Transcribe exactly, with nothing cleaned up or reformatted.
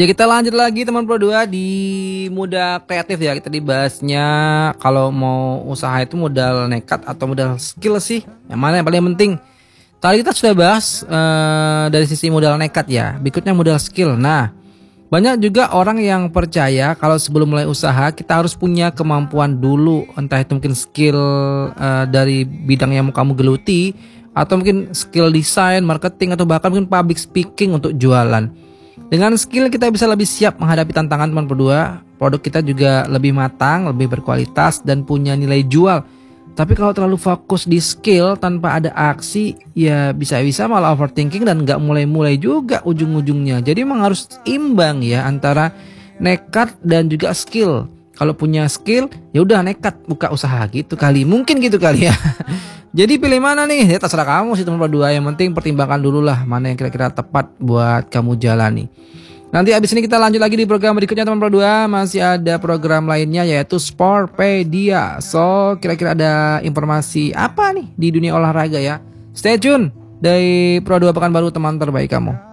Ya kita lanjut lagi teman Pro dua di modal kreatif ya. Kita dibahasnya kalau mau usaha itu modal nekat atau modal skill sih. Yang mana yang paling penting? Tadi kita sudah bahas uh, dari sisi modal nekat ya. Berikutnya modal skill. Nah, banyak juga orang yang percaya kalau sebelum mulai usaha kita harus punya kemampuan dulu. Entah itu mungkin skill uh, dari bidang yang mau kamu geluti, atau mungkin skill desain, marketing, atau bahkan mungkin public speaking untuk jualan. Dengan skill kita bisa lebih siap menghadapi tantangan teman berdua. Produk kita juga lebih matang, lebih berkualitas, dan punya nilai jual. Tapi kalau terlalu fokus di skill tanpa ada aksi, ya bisa-bisa malah overthinking dan nggak mulai-mulai juga ujung-ujungnya. Jadi memang harus imbang ya antara nekat dan juga skill. Kalau punya skill, ya udah nekat buka usaha gitu kali. Mungkin gitu kali ya. Jadi pilih mana nih? Ya terserah kamu sih teman berdua. Yang penting pertimbangkan dulu lah mana yang kira-kira tepat buat kamu jalani. Nanti abis ini kita lanjut lagi di program berikutnya teman berdua. Masih ada program lainnya yaitu Sportpedia. So kira-kira ada informasi apa nih di dunia olahraga ya? Stay tune dari Pro dua Pekanbaru, teman terbaik kamu.